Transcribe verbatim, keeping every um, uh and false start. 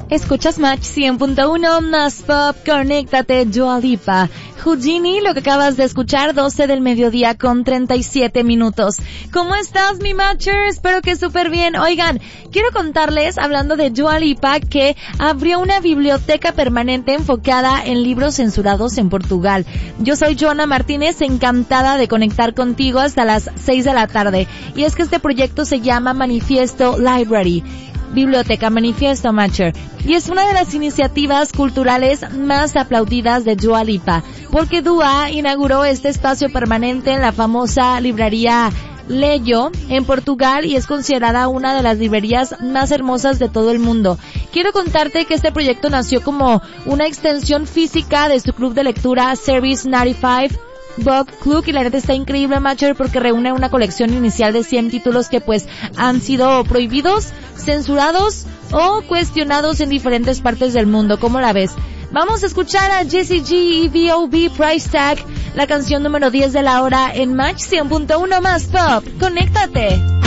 Escuchas Match cien punto uno más pop, conéctate, Dua Lipa. Houdini, lo que acabas de escuchar, doce del mediodía con treinta y siete minutos. ¿Cómo estás, mi Matcher? Espero que súper bien. Oigan, quiero contarles, hablando de Dua Lipa, que abrió una biblioteca permanente enfocada en libros censurados en Portugal. Yo soy Joana Martínez, encantada de conectar contigo hasta las seis de la tarde. Y es que este proyecto se llama Manifiesto Library. Biblioteca Manifiesto, Matcher, y es una de las iniciativas culturales más aplaudidas de Dua Lipa, porque Dua inauguró este espacio permanente en la famosa librería Leyo en Portugal y es considerada una de las librerías más hermosas de todo el mundo. Quiero contarte que este proyecto nació como una extensión física de su club de lectura Service noventa y cinco Book Club, y la neta está increíble, Matcher, porque reúne una colección inicial de cien títulos que pues han sido prohibidos, censurados o cuestionados en diferentes partes del mundo. ¿Cómo la ves? Vamos a escuchar a Jessie G y B O B Price Tag, la canción número diez de la hora en Match cien punto uno más pop. ¡Conéctate!